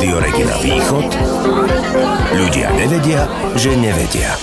Rádio Regina Východ. Ľudia nevedia, že nevedia.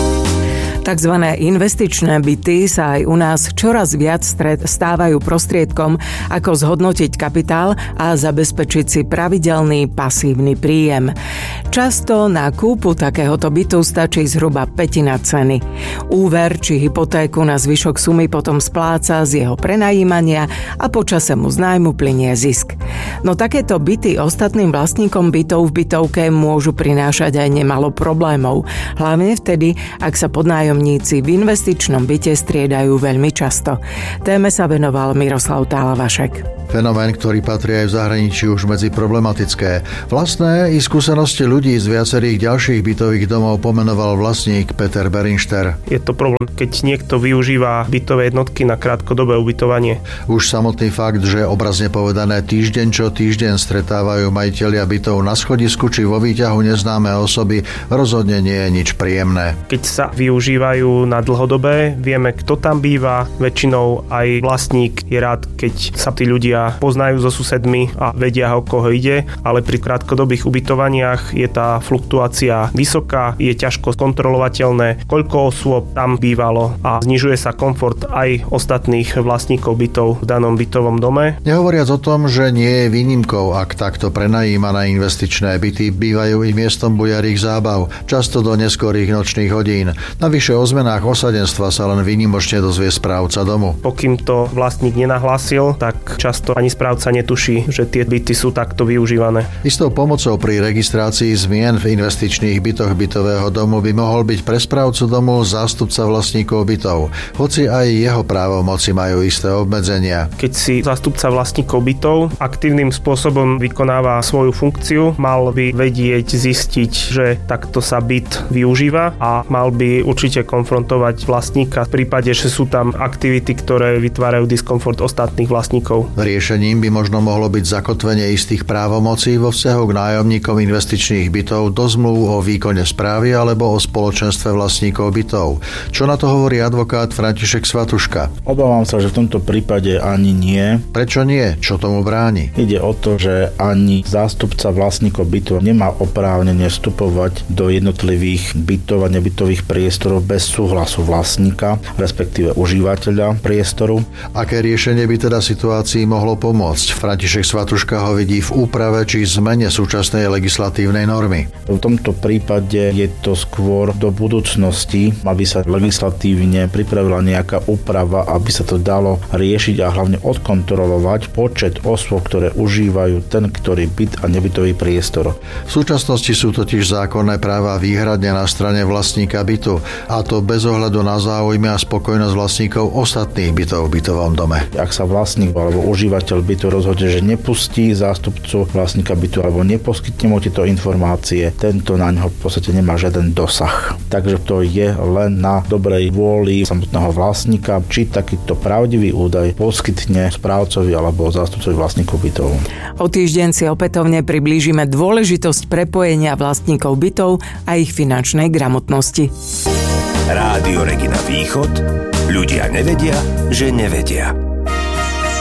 Takzvané investičné byty sa aj u nás čoraz viac stávajú prostriedkom, ako zhodnotiť kapitál a zabezpečiť si pravidelný pasívny príjem. Často na kúpu takéhoto bytu stačí zhruba pätina ceny. Úver či hypotéku na zvyšok sumy potom spláca z jeho prenajímania a počase mu z nájmu plynie zisk. No takéto byty ostatným vlastníkom bytov v bytovke môžu prinášať aj nemalo problémov. Hlavne vtedy, ak sa podnájomníci v investičnom byte striedajú veľmi často. Téme sa venoval Miroslav Tálavašek. Fenomén, ktorý patrí aj v zahraničí už medzi problematické. Vlastné i skúsenosti ľudí z viacerých ďalších bytových domov pomenoval vlastník Peter Berinšter. Je to problém, keď niekto využíva bytové jednotky na krátkodobé ubytovanie. Už samotný fakt, že obrazne povedané týždeň čo týždeň stretávajú majitelia bytov na schodisku či vo výťahu neznáme osoby, rozhodne nie je nič príjemné. Keď sa využívajú na dlhodobé, vieme, kto tam býva. Väčšinou aj vlastník je rád, keď sa tí ľudia poznajú so susedmi a vedia, o koho ide, ale pri krátkodobých ubytovaniach je tá fluktuácia vysoká, je ťažko kontrolovateľné, koľko osôb tam bývalo a znižuje sa komfort aj ostatných vlastníkov bytov v danom bytovom dome. Nehovoriac o tom, že nie je výnimkou, ak takto prenajímané investičné byty bývajú i miestom bujarých zábav, často do neskorých nočných hodín. Navyše o zmenách osadenstva sa len výnimočne dozvie správca domu. Pokým to vlastník nenahlásil, tak často ani správca netuší, že tie byty sú takto využívané. Istou pomocou pri registrácii zmien v investičných bytoch bytového domu by mohol byť pre správcu domu zástupca vlastníkov bytov, hoci aj jeho právomoci majú isté obmedzenia. Keď si zástupca vlastníkov bytov aktívnym spôsobom vykonáva svoju funkciu, mal by vedieť zistiť, že takto sa byt využíva a mal by určite konfrontovať vlastníka v prípade, že sú tam aktivity, ktoré vytvárajú diskomfort ostatných vlastníkov. Riešením by možno mohlo byť zakotvenie istých právomocí vo vzťahu k nájomníkom investičných bytov do zmluv o výkone správy alebo o spoločenstve vlastníkov bytov. Čo na to hovorí advokát František Svatuška? Obávam sa, že v tomto prípade ani nie. Prečo nie? Čo tomu bráni? Ide o to, že ani zástupca vlastníkov bytov nemá oprávnenie vstupovať do jednotlivých bytov a nebytových priestorov bez súhlasu vlastníka, respektíve užívateľa priestoru. Aké riešenie by teda situácii mohlo pomôcť? František Svatuška ho vidí v úprave či zmene súčasnej legislatívnej normy. V tomto prípade je to skôr do budúcnosti, aby sa legislatívne pripravila nejaká úprava, aby sa to dalo riešiť a hlavne odkontrolovať počet osôb, ktoré užívajú ten, ktorý byt a nebytový priestor. V súčasnosti sú totiž zákonné práva výhradne na strane vlastníka bytu, a to bez ohľadu na záujmy a spokojnosť vlastníkov ostatných bytov v bytovom dome. Ak sa vlastník alebo užívateľ bytu rozhodne, že nepustí zástupcu vlastníka bytu alebo neposkytne mu tieto informácie, tento na ňo v podstate nemá žiaden dosah. Takže to je len na dobrej vôli samotného vlastníka, či takýto pravdivý údaj poskytne správcovi alebo zástupcovi vlastníkov bytov. O týždeň si opätovne priblížime dôležitosť prepojenia vlastníkov bytov a ich finančnej gramotnosti. Rádio Regina Východ. Ľudia nevedia, že nevedia.